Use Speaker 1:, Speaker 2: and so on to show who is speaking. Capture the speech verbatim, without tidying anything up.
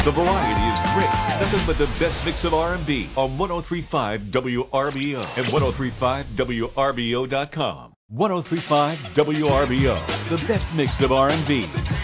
Speaker 1: The variety is great. Nothing but the best mix of R and B on one oh three point five W R B O and one oh three point five W R B O dot com. one oh three point five W R B O, the best mix of R and B.